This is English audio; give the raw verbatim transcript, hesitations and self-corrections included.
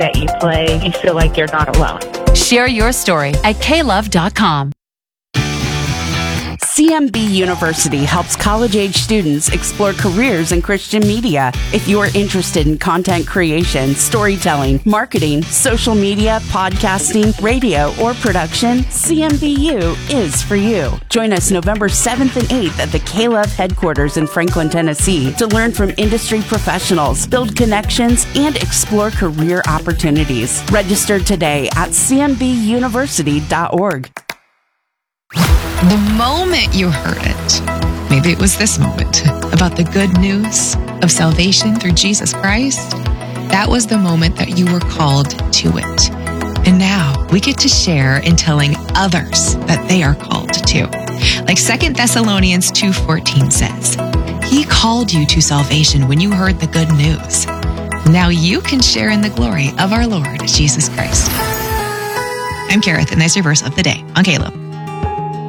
that you play, you feel like you're not alone. Share your story at k love dot com. C M B University helps college-age students explore careers in Christian media. If you are interested in content creation, storytelling, marketing, social media, podcasting, radio, or production, C M B U is for you. Join us November seventh and eighth at the K-Love headquarters in Franklin, Tennessee to learn from industry professionals, build connections, and explore career opportunities. Register today at c m b university dot org. The moment you heard it, maybe it was this moment, about the good news of salvation through Jesus Christ, that was the moment that you were called to it. And now we get to share in telling others that they are called to. Like Second Thessalonians two fourteen says, He called you to salvation when you heard the good news. Now you can share in the glory of our Lord Jesus Christ. I'm Kareth, and that's your verse of the day on Caleb.